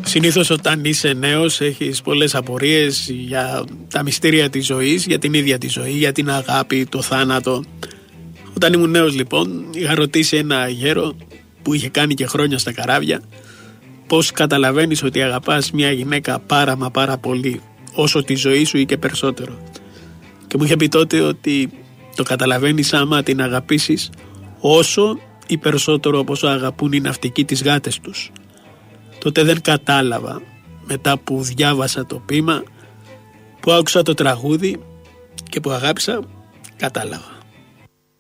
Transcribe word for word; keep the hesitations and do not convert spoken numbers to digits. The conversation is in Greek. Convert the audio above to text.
Συνήθως όταν είσαι νέος έχεις πολλές απορίες για τα μυστήρια της ζωής, για την ίδια τη ζωή, για την αγάπη, το θάνατο. Όταν ήμουν νέος λοιπόν είχα ρωτήσει ένα γέρο που είχε κάνει και χρόνια στα καράβια πώς καταλαβαίνεις ότι αγαπάς μια γυναίκα πάρα μα πάρα πολύ, όσο τη ζωή σου ή και περισσότερο. Και μου είχε πει τότε ότι το καταλαβαίνεις άμα την αγαπήσεις όσο ή περισσότερο όπως αγαπούν οι ναυτικοί τις γάτες τους. Τότε δεν κατάλαβα, μετά που διάβασα το ποίημα, που άκουσα το τραγούδι και που αγάπησα, κατάλαβα.